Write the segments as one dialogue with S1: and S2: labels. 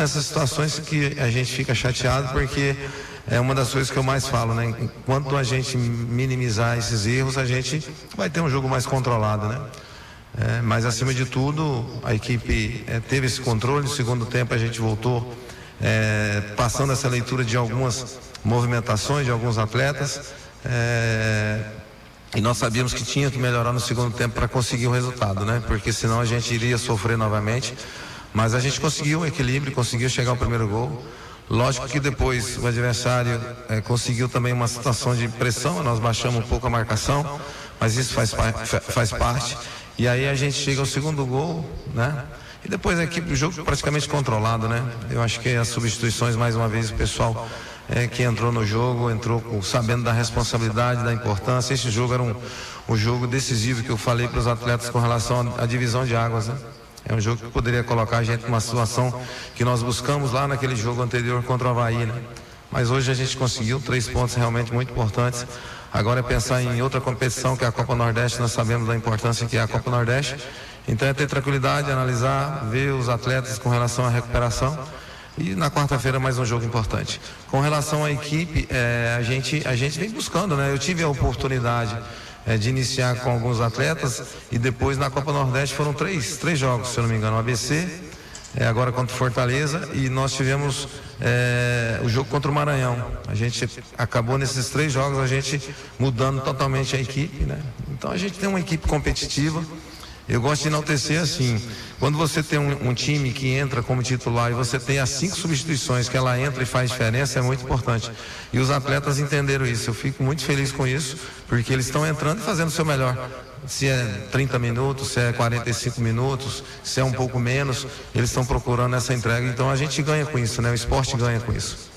S1: nessas situações que a gente fica chateado, porque é uma das coisas que eu mais falo, né? Enquanto a gente minimizar esses erros, a gente vai ter um jogo mais controlado, né? Mas acima de tudo, a equipe teve esse controle. No segundo tempo a gente voltou passando essa leitura de algumas movimentações de alguns atletas, e nós sabíamos que tinha que melhorar no segundo tempo para conseguir o resultado, né? Porque senão a gente iria sofrer novamente. Mas a gente conseguiu o equilíbrio, conseguiu chegar ao primeiro gol. Lógico que depois o adversário conseguiu também uma situação de pressão, nós baixamos um pouco a marcação, mas isso faz parte. E aí a gente chega ao segundo gol, né? E depois a equipe, o jogo praticamente controlado, né? Eu acho que as substituições, mais uma vez, o pessoal que entrou no jogo, sabendo da responsabilidade, da importância. Esse jogo era um jogo decisivo que eu falei para os atletas com relação à divisão de águas, né? É um jogo que poderia colocar a gente numa situação que nós buscamos lá naquele jogo anterior contra o Avaí, né? Mas hoje a gente conseguiu 3 pontos realmente muito importantes. Agora é pensar em outra competição, que é a Copa Nordeste. Nós sabemos da importância que é a Copa Nordeste. Então é ter tranquilidade, analisar, ver os atletas com relação à recuperação. E na quarta-feira mais um jogo importante. Com relação à equipe, a gente vem buscando, né? Eu tive a oportunidade de iniciar com alguns atletas, e depois na Copa Nordeste foram três jogos, se eu não me engano, o ABC, agora contra o Fortaleza, e nós tivemos o jogo contra o Maranhão. A gente acabou nesses 3 jogos, a gente mudando totalmente a equipe, né? Então a gente tem uma equipe competitiva. Eu gosto de enaltecer assim, quando você tem um time que entra como titular e você tem as 5 substituições que ela entra e faz diferença, é muito importante. E os atletas entenderam isso. Eu fico muito feliz com isso, porque eles estão entrando e fazendo o seu melhor. Se é 30 minutos, se é 45 minutos, se é um pouco menos, eles estão procurando essa entrega. Então a gente ganha com isso, né? O esporte ganha com isso.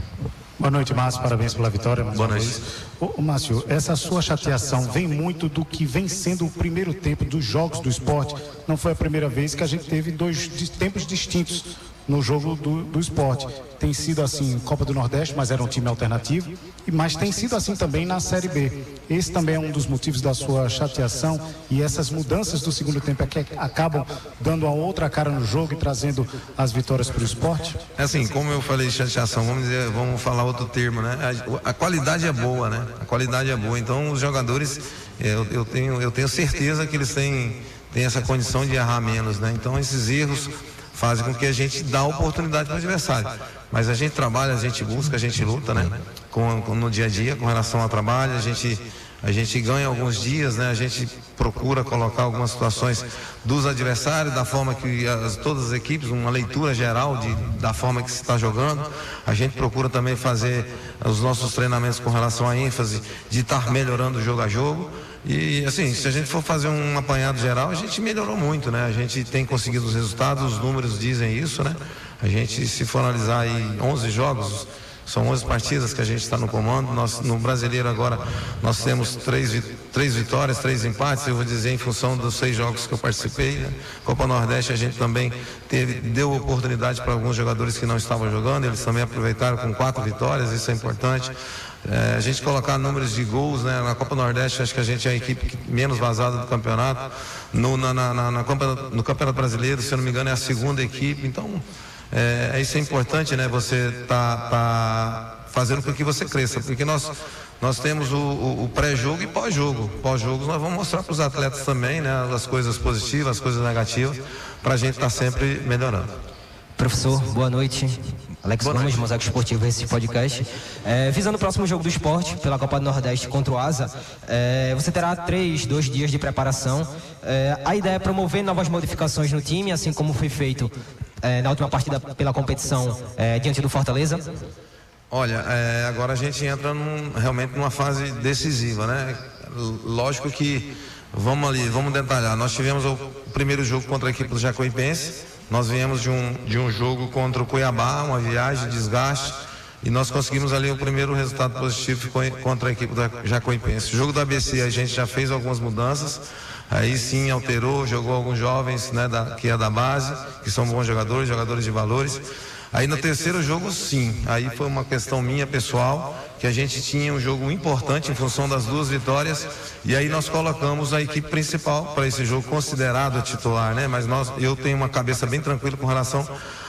S2: Boa noite, Márcio, parabéns pela vitória.
S1: Boa noite.
S2: Ô, Márcio, essa sua chateação vem muito do que vem sendo o primeiro tempo dos jogos do esporte. Não foi a primeira vez que a gente teve 2 tempos distintos no jogo do esporte. Tem sido assim Copa do Nordeste, mas era um time alternativo, mas tem sido assim também na Série B. Esse também é um dos motivos da sua chateação, e essas mudanças do segundo tempo é que acabam dando uma outra cara no jogo e trazendo as vitórias para o esporte?
S1: Assim, como eu falei de chateação, vamos falar outro termo, né? A qualidade é boa, né? A qualidade é boa. Então os jogadores, eu tenho certeza que eles têm essa condição de errar menos, né? Então esses erros fazem com que a gente dá oportunidade para o adversário. Mas a gente trabalha, a gente busca, a gente luta, né? No dia a dia, com relação ao trabalho, a gente ganha alguns dias, né? A gente procura colocar algumas situações dos adversários, da forma que todas as equipes, uma leitura geral da forma que se está jogando. A gente procura também fazer os nossos treinamentos com relação à ênfase de estar melhorando jogo a jogo. E assim, se a gente for fazer um apanhado geral, a gente melhorou muito, né? A gente tem conseguido os resultados, os números dizem isso, né? A gente, se for analisar aí 11 jogos, são 11 partidas que a gente está no comando. Nós, no Brasileiro agora, nós temos 3 vitórias, 3 empates, eu vou dizer em função dos 6 jogos que eu participei, né? Copa Nordeste a gente também deu oportunidade para alguns jogadores que não estavam jogando, eles também aproveitaram com 4 vitórias, isso é importante. A gente colocar números de gols, né? Na Copa Nordeste, acho que a gente é a equipe menos vazada do campeonato. No Campeonato Brasileiro, se eu não me engano, é a 2ª equipe. Então, isso é importante, né? Você tá fazendo com que você cresça, porque nós temos o pré-jogo e pós-jogo. Pós-jogo nós vamos mostrar para os atletas também, né? As coisas positivas, as coisas negativas, para a gente estar sempre melhorando.
S3: Professor, boa noite. Alex Gomes, Mosaico Esportivo, esse podcast. Visando o próximo jogo do esporte, pela Copa do Nordeste contra o Asa, você terá 2 dias de preparação. A ideia é promover novas modificações no time, assim como foi feito na última partida pela competição diante do Fortaleza?
S1: Olha, agora a gente entra realmente numa fase decisiva, né? Lógico que, vamos detalhar. Nós tivemos o primeiro jogo contra a equipe do Jacuipense. Nós viemos de um jogo contra o Cuiabá, uma viagem, desgaste, e nós conseguimos ali o primeiro resultado positivo contra a equipe da Jacuipense. O jogo do ABC a gente já fez algumas mudanças, aí sim alterou, jogou alguns jovens, né, que é da base, que são bons jogadores de valores. Aí no terceiro jogo, sim, aí foi uma questão minha pessoal, que a gente tinha um jogo importante em função das 2 vitórias, e aí nós colocamos a equipe principal para esse jogo, considerado titular, né? Mas eu tenho uma cabeça bem tranquila com relação